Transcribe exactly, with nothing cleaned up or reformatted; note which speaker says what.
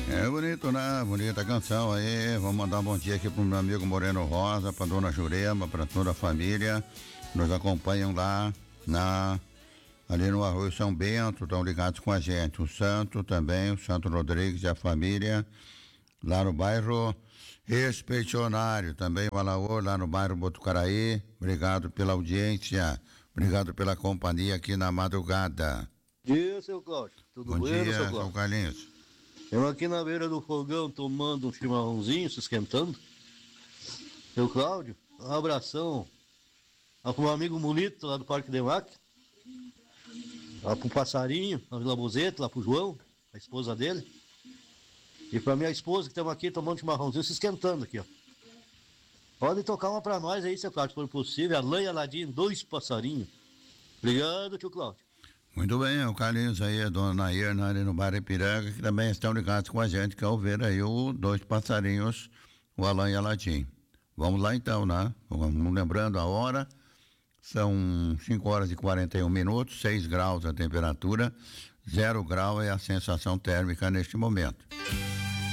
Speaker 1: É bonito, né? Bonita a canção aí. Vamos mandar um bom dia aqui pro meu amigo Moreno Rosa, pra dona Jurema, pra toda a família. Nos acompanham lá na ali no Arroio São Bento, estão ligados com a gente. O Santo também, o Santo Rodrigues e a família, lá no bairro Expedicionário, também o Alaor, lá no bairro Botucaraí. Obrigado pela audiência, obrigado pela companhia aqui na madrugada.
Speaker 2: Bom dia, seu Cláudio. Tudo
Speaker 1: Bom
Speaker 2: bueno,
Speaker 1: dia,
Speaker 2: seu
Speaker 1: seu
Speaker 2: Cláudio?
Speaker 1: Carlinhos.
Speaker 2: Eu aqui na beira do fogão tomando um chimarrãozinho, se esquentando. Seu Cláudio, um abração lá pro meu amigo Mulito, lá do Parque Demac. Lá pro Passarinho, na Vila Bozeta, lá pro João, a esposa dele. E pra minha esposa que estamos aqui tomando chimarrãozinho, se esquentando aqui, ó. Pode tocar uma pra nós aí, seu Cláudio, se for possível. Alain Aladim, dois passarinhos. Obrigado, tio Cláudio.
Speaker 1: Muito bem, o Carlinhos aí, a dona Nair, ali no Bar Ipiranga, que também estão ligados com a gente, que ao ver aí o Dois Passarinhos, o Alain e Aladim. Vamos lá então, né? Vamos lembrando a hora, são cinco horas e quarenta e um minutos, seis graus a temperatura, zero grau é a sensação térmica neste momento.